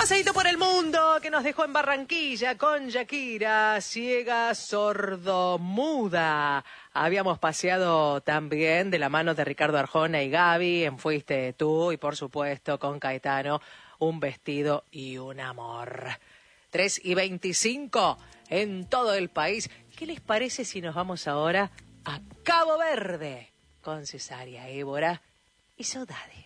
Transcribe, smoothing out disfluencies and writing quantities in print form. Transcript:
paseíto por el mundo que nos dejó en Barranquilla con Shakira, ciega, sordo-muda. Habíamos paseado también de la mano de Ricardo Arjona y Gaby en Fuiste Tú y por supuesto con Caetano, Un vestido y un amor. 3:25 en todo el país. ¿Qué les parece si nos vamos ahora a Cabo Verde con Cesárea Évora y Saudade?